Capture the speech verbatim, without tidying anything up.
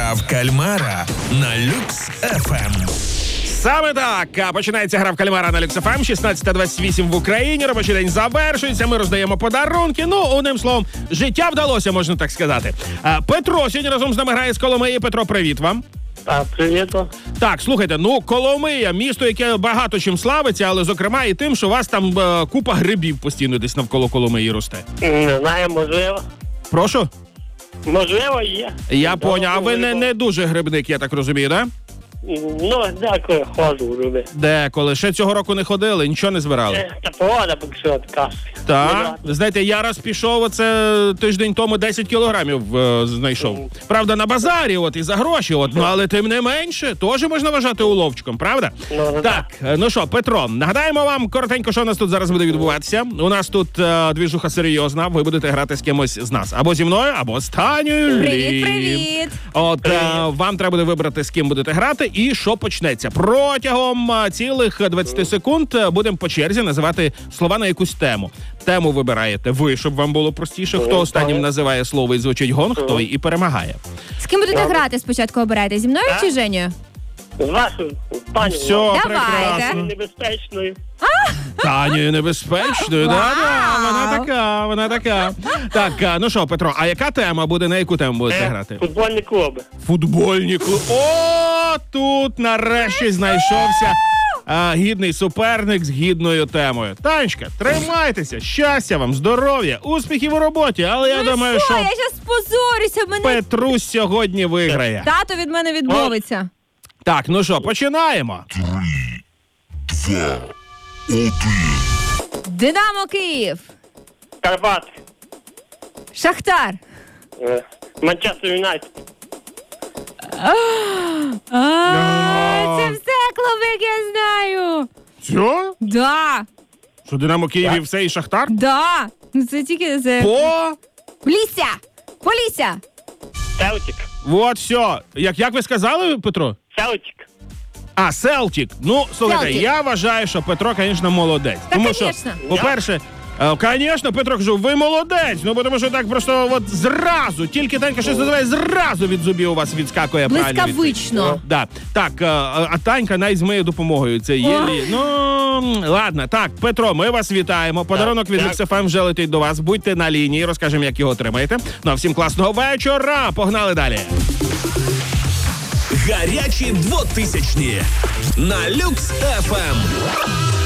Гра в кальмара на Люкс еф ем. Саме так, починається гра в кальмара на Люкс еф ем, шістнадцята двадцять вісім в Україні, робочий день завершується, ми роздаємо подарунки, ну, одним словом, життя вдалося, можна так сказати. Петро сьогодні разом з нами грає з Коломиї. Петро, привіт вам. А, привіт. Так, слухайте, ну, Коломия, місто, яке багато чим славиться, але, зокрема, і тим, що у вас там е, купа грибів постійно десь навколо Коломиї росте. Не знаю, можливо. Прошу? Можливо, є. Я поняв, а ви не, не дуже грибник, я так розумію, да? Ну, дякую, ходжу, люби. Деколи. Ще цього року не ходили, нічого не збирали. Е, Та погода, поки що така. Так, знаєте, я раз пішов, оце тиждень тому десять кілограмів е, знайшов. Правда, на базарі, от, і за гроші, от, ну, але тим не менше, теж можна вважати уловчиком, правда? Ну, так, е, ну що, Петро, нагадаємо вам коротенько, що у нас тут зараз буде відбуватися. У нас тут е, двіжуха серйозна, ви будете грати з кимось з нас. Або зі мною, або з Танею. Привіт, привіт. От, е, вам треба буде вибрати, з ким будете грати і що почнеться. Протягом е, цілих двадцяти секунд е, будемо по черзі називати слова на якусь тему. Тему вибираєте ви, щоб вам було простіше. Хто останнім називає слово і звучить гонг, той і перемагає. З ким будете грати спочатку обирайте? Зі мною Так. чи Женєю? З вашою, пані. Все, Давайте. прекрасно. Небезпечною. Танею небезпечною, да-да, вона Вау. така, вона така. Так, а, ну що, Петро, а яка тема буде, на яку тему будете Е, грати? Футбольні клуби. Футбольні клуби. О, тут нарешті знайшовся а, гідний суперник з гідною темою. Танечка, тримайтеся, щастя вам, здоров'я, успіхів у роботі, але я Ну думаю, що, що я щас позорюся, мене Петрусь сьогодні виграє. тато від мене відмовиться. Так, ну що, починаємо. Динамо Київ, Карпати. Шахтар, Е, Манчестер Юнайтед. А, це все клубик, я знаю. Що? Да, Що Динамо Київ і все і Шахтар? да. Ну це тільки це. По... Полісся! Полісся! Селтик. Вот, все. Як, як ви сказали, Петро? Селтик. А, Селтік. Ну, слухайте, Селтік. я вважаю, що Петро, звісно, молодець. Та, тому що, конечно. по-перше, звісно, Петро, кажу, ви молодець. Ну, бо тому що так просто от зразу, тільки Танька щось називає, зразу від зубів у вас відскакує правильно. Блискавично. Да. Так, а, а Танька навіть з моєю допомогою. Це є. Ну, ладно. Так, Петро, ми вас вітаємо. Подарунок від так. Люкс еф ем вже летить до вас. Будьте на лінії, розкажемо, як його отримаєте. Ну, а всім класного вечора. Погнали далі. Гарячі двотисячні на Люкс еф ем.